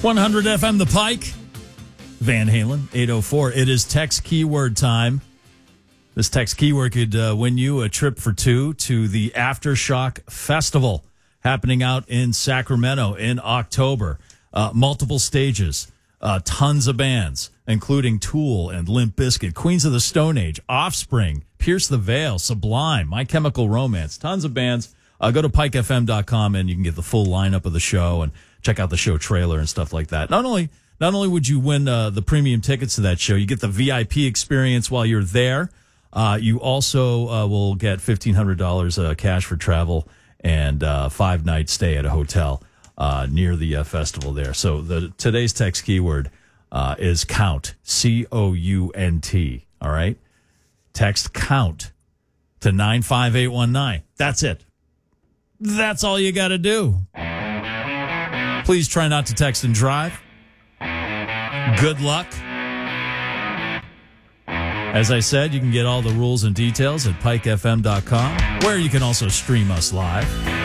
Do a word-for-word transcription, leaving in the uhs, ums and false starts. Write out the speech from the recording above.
one hundred F M The Pike. Van Halen, eight oh four. It is text keyword time. This text keyword could uh, win you a trip for two to the Aftershock Festival happening out in Sacramento in October. Uh, multiple stages, uh, tons of bands, including Tool and Limp Bizkit, Queens of the Stone Age, Offspring, Pierce the Veil, Sublime, My Chemical Romance, tons of bands. Uh, go to pike f m dot com and you can get the full lineup of the show and check out the show trailer and stuff like that. Not only not only would you win uh, the premium tickets to that show, you get the V I P experience while you're there. Uh, you also uh, will get fifteen hundred dollars uh, cash for travel and uh, five night stay at a hotel uh, near the uh, festival there. So the today's text keyword uh, is count, C O U N T. All right, text count to nine five eight one nine. That's it. That's all you got to do. Please try not to text and drive. Good luck. As I said, you can get all the rules and details at pike f m dot com, where you can also stream us live.